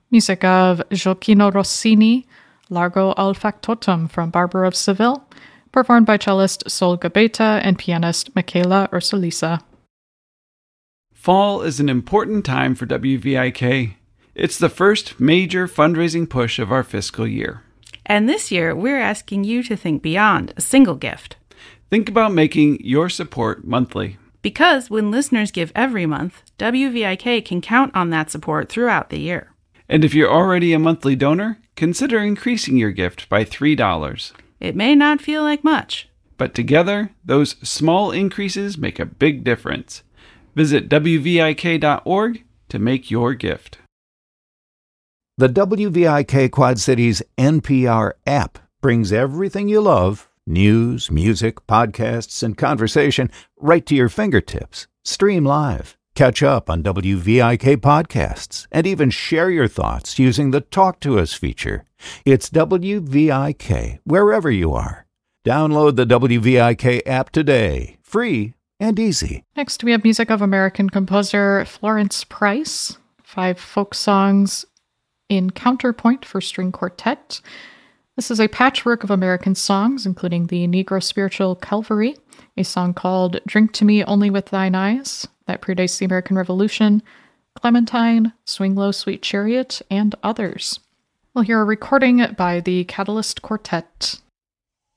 Music of Gioacchino Rossini, Largo al Factotum from Barber of Seville, performed by cellist Sol Gabetta and pianist Michaela Ursulisa. Fall is an important time for WVIK. It's the first major fundraising push of our fiscal year. And this year, we're asking you to think beyond a single gift. Think about making your support monthly. Because when listeners give every month, WVIK can count on that support throughout the year. And if you're already a monthly donor, consider increasing your gift by $3. It may not feel like much, but together, those small increases make a big difference. Visit WVIK.org to make your gift. The WVIK Quad Cities NPR app brings everything you love, news, music, podcasts, and conversation, right to your fingertips. Stream live, catch up on WVIK podcasts, and even share your thoughts using the Talk to Us feature. It's WVIK wherever you are. Download the WVIK app today, free and easy. Next, we have music of American composer Florence Price, 5 folk songs in counterpoint for string quartet. This is a patchwork of American songs, including the Negro spiritual Calvary, a song called Drink to Me Only with Thine Eyes, that predates the American Revolution, Clementine, Swing Low, Sweet Chariot, and others. We'll hear a recording by the Catalyst Quartet.